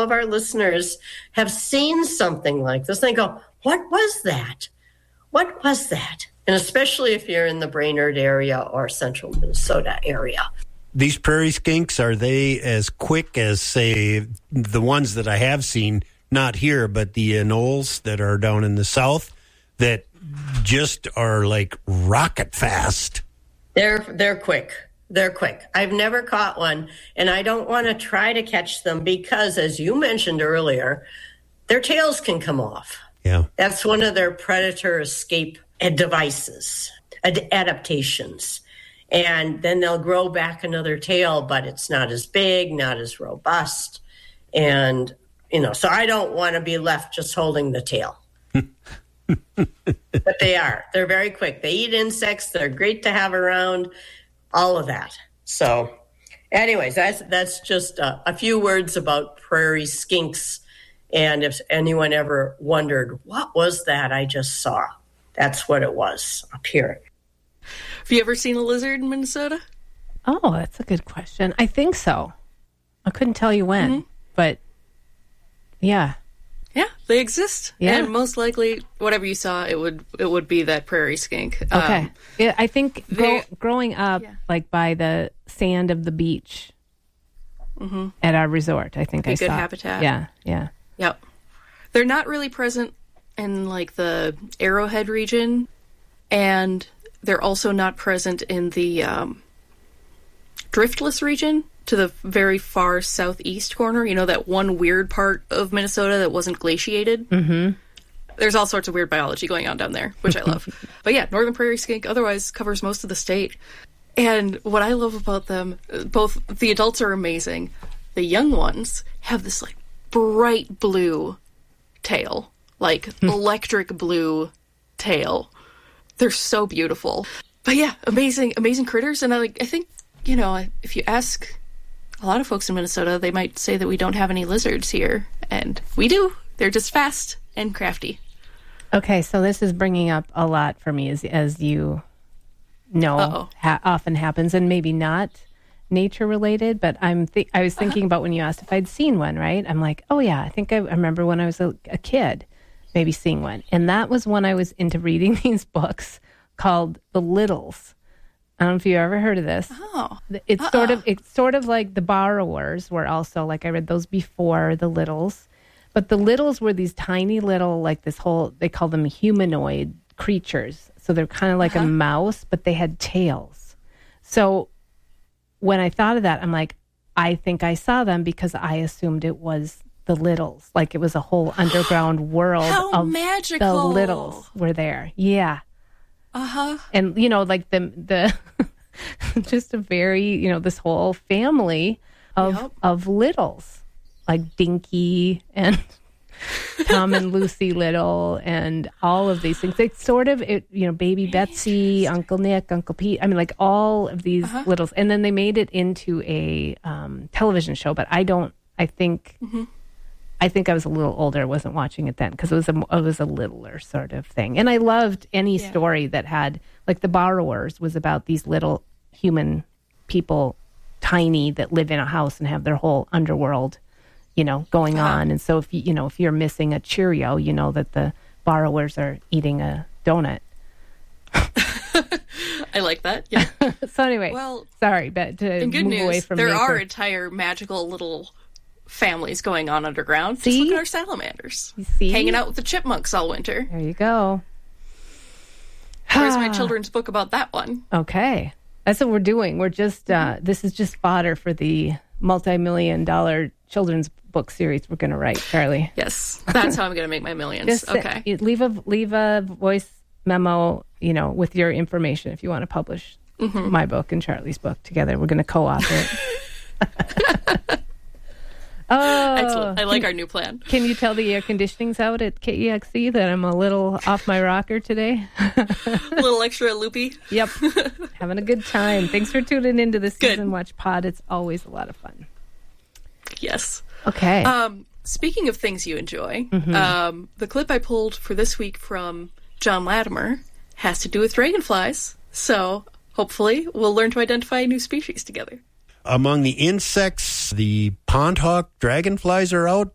of our listeners have seen something like this. They go, what was that? What was that? And especially if you're in the Brainerd area or central Minnesota area. These prairie skinks, are they as quick as, say, the ones that I have seen, not here, but the anoles that are down in the south, that just are like rocket fast? They're quick. They're quick. I've never caught one, and I don't want to try to catch them because, as you mentioned earlier, their tails can come off. Yeah. That's one of their predator escape devices, adaptations. And then they'll grow back another tail, but it's not as big, not as robust. And, so I don't want to be left just holding the tail. But they're very quick. They eat insects. They're great to have around, all of that. So anyways, that's just a few words about prairie skinks. And if anyone ever wondered, what was that I just saw? That's what it was up here. Have you ever seen a lizard in Minnesota? Oh, that's a good question. I think so. I couldn't tell you when, but yeah. Yeah, they exist. Yeah. And most likely, whatever you saw, it would be that prairie skink. Okay. I think growing up, like by the sand of the beach at our resort, I think I saw. Good habitat. Yeah. Yep. They're not really present in like the Arrowhead region, and they're also not present in the Driftless region to the very far southeast corner. That one weird part of Minnesota that wasn't glaciated? Mm-hmm. There's all sorts of weird biology going on down there, which I love. But yeah, northern prairie skink otherwise covers most of the state. And what I love about them, both the adults are amazing. The young ones have this like bright blue tail, like electric blue tail. They're so beautiful. But yeah, amazing critters. And I think, if you ask a lot of folks in Minnesota, they might say that we don't have any lizards here. And we do. They're just fast and crafty. Okay, so this is bringing up a lot for me, as you know, often happens, and maybe not nature related, but I was thinking about when you asked if I'd seen one, right? I'm like, oh yeah, I think I remember when I was a kid, maybe seeing one. And that was when I was into reading these books called The Littles. I don't know if you ever heard of this. Oh. It's sort of like The Borrowers were also, like I read those before The Littles. But The Littles were these tiny little, like they call them humanoid creatures. So they're kind of like a mouse, but they had tails. So when I thought of that, I'm like, I think I saw them because I assumed it was The Littles. Like it was a whole underground world of magical. The Littles were there. Yeah. Uh-huh. And, like the just a very, this whole family of Littles, like Dinky and Tom and Lucy Little and all of these things. It's sort of, Baby Betsy, Uncle Nick, Uncle Pete. I mean, like all of these Littles. And then they made it into a television show, but I think I was a little older. I wasn't watching it then because it was a littler sort of thing. And I loved any story that had, like The Borrowers was about these little human people, tiny, that live in a house and have their whole underworld, going on. And so if you're missing a Cheerio, you know that the borrowers are eating a donut. I like that. Yeah. So anyway, sorry, but to good move news, away from there nature. are entire magical little families going on underground. See? Just look at our salamanders. You see? Hanging out with the chipmunks all winter. There you go. Where's my children's book about that one? Okay. That's what we're doing. We're just, this is just fodder for the multi-million-dollar children's book series we're going to write, Charlie. Yes. That's how I'm going to make my millions. Okay. Leave a voice memo, with your information if you want to publish my book and Charlie's book together. We're going to co-author it. Oh, excellent. I like our new plan. Can you tell the air conditioning's out at KEXC that I'm a little off my rocker today? A little extra loopy. Yep. Having a good time. Thanks for tuning into the Season Watch Pod. It's always a lot of fun. Yes. Okay. Speaking of things you enjoy, the clip I pulled for this week from John Latimer has to do with dragonflies. So hopefully we'll learn to identify a new species together. Among the insects, the pond hawk dragonflies are out.